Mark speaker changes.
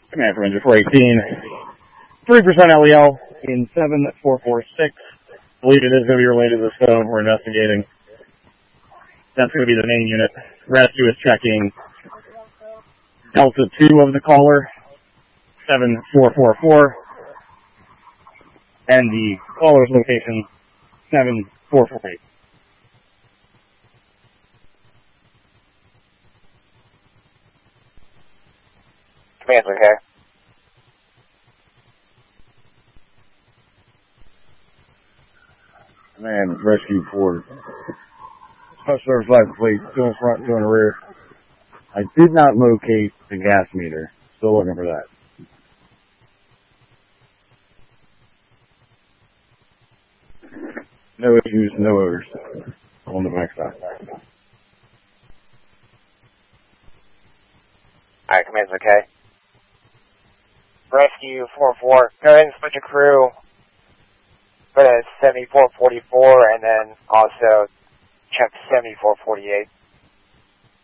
Speaker 1: Command from engine 418. 3% LEL in 7446. Believe it is going to be related to the stone. We're investigating. That's going to be the main unit. Rescue is checking Delta 2 of the caller, 7444, and the caller's location, 7448.
Speaker 2: Command's okay.
Speaker 1: Command, rescue for Special Service Life Fleet, 2 in front, 2 in the rear. I did not locate the gas meter. Still looking for that. No issues, no odors on the backside.
Speaker 2: Alright, Command's okay. Rescue 4-4, go ahead and switch a crew. Go to 7444 and then also check 7448.